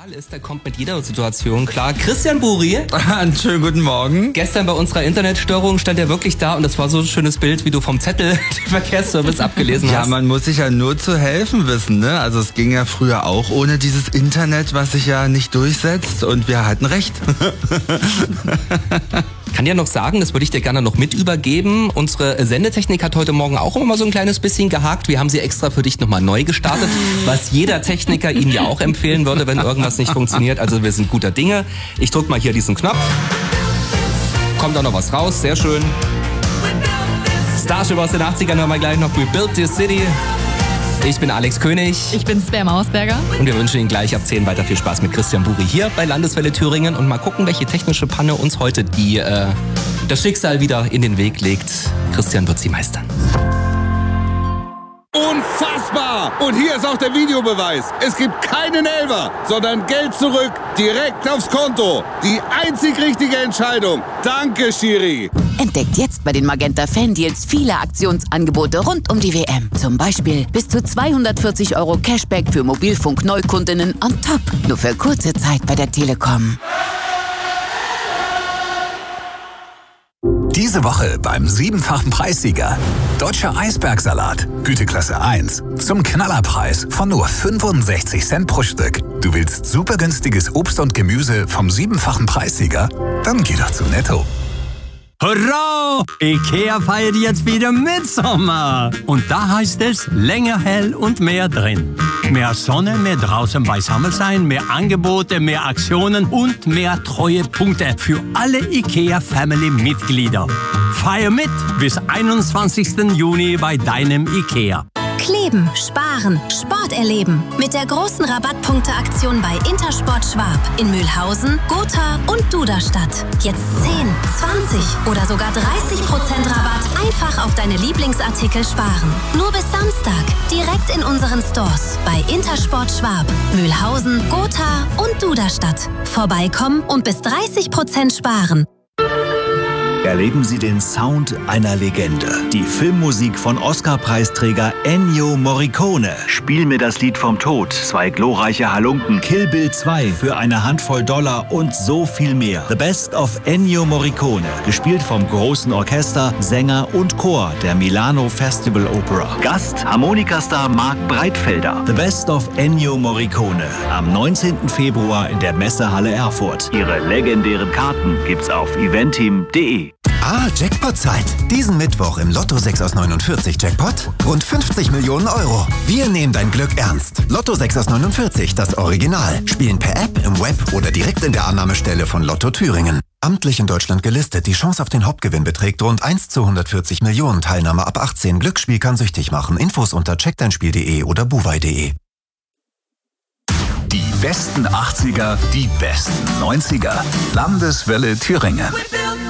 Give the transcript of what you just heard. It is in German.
Ist, der kommt mit jeder Situation klar. Christian Buri. Einen schönen guten Morgen. Gestern bei unserer Internetstörung stand er wirklich da und das war so ein schönes Bild, wie du vom Zettel den Verkehrsservice abgelesen hast. Ja, man muss sich ja nur zu helfen wissen, ne? Also es ging ja früher auch ohne dieses Internet, was sich ja nicht durchsetzt, und wir hatten recht. Kann dir noch sagen, das würde ich dir gerne noch mit übergeben. Unsere Sendetechnik hat heute Morgen auch immer mal so ein kleines bisschen gehakt. Wir haben sie extra für dich nochmal neu gestartet, was jeder Techniker Ihnen ja auch empfehlen würde, wenn irgendwas nicht funktioniert. Also wir sind guter Dinge. Ich drück mal hier diesen Knopf. Kommt auch noch was raus, sehr schön. Starship aus den 80ern hören wir gleich noch. We Built This City. Ich bin Alex König. Ich bin Svea Mausberger. Und wir wünschen Ihnen gleich ab 10 weiter viel Spaß mit Christian Buri hier bei Landeswelle Thüringen. Und mal gucken, welche technische Panne uns heute das Schicksal wieder in den Weg legt. Christian wird sie meistern. Unfassbar! Und hier ist auch der Videobeweis. Es gibt keinen Elfer, sondern Geld zurück, direkt aufs Konto. Die einzig richtige Entscheidung. Danke, Schiri. Entdeckt jetzt bei den Magenta Fan-Deals viele Aktionsangebote rund um die WM. Zum Beispiel bis zu 240 € Cashback für Mobilfunk-Neukundinnen on top. Nur für kurze Zeit bei der Telekom. Diese Woche beim 7-fachen Preissieger. Deutscher Eisbergsalat, Güteklasse 1. Zum Knallerpreis von nur 65 Cent pro Stück. Du willst super günstiges Obst und Gemüse vom 7-fachen Preissieger? Dann geh doch zu Netto. Hurra! IKEA feiert jetzt wieder Mitsommer. Und da heißt es länger hell und mehr drin. Mehr Sonne, mehr draußen beisammen sein, mehr Angebote, mehr Aktionen und mehr Treuepunkte für alle IKEA-Family-Mitglieder. Feier mit bis 21. Juni bei deinem IKEA. Kleben, sparen, Sport erleben. Mit der großen Rabattpunkteaktion bei Intersport Schwab in Mühlhausen, Gotha und Duderstadt. Jetzt 10, 20 oder sogar 30% Rabatt einfach auf deine Lieblingsartikel sparen. Nur bis Samstag. Direkt in unseren Stores bei Intersport Schwab, Mühlhausen, Gotha und Duderstadt. Vorbeikommen und bis 30% sparen. Erleben Sie den Sound einer Legende. Die Filmmusik von Oscar-Preisträger Ennio Morricone. Spiel mir das Lied vom Tod, 2 glorreiche Halunken, Kill Bill 2 für eine Handvoll $, und so viel mehr. The Best of Ennio Morricone. Gespielt vom großen Orchester, Sänger und Chor der Milano Festival Opera. Gast Harmonikastar Marc Breitfelder. The Best of Ennio Morricone. Am 19. Februar in der Messehalle Erfurt. Ihre legendären Karten gibt's auf eventim.de. Jackpot-Zeit. Diesen Mittwoch im Lotto 6 aus 49 Jackpot rund 50 Millionen €. Wir nehmen dein Glück ernst. Lotto 6 aus 49, das Original. Spielen per App, im Web oder direkt in der Annahmestelle von Lotto Thüringen. Amtlich in Deutschland gelistet. Die Chance auf den Hauptgewinn beträgt rund 1 zu 140 Millionen. Teilnahme ab 18. Glücksspiel kann süchtig machen. Infos unter checkdeinspiel.de oder buwei.de. Die besten 80er, die besten 90er. Landeswelle Thüringen.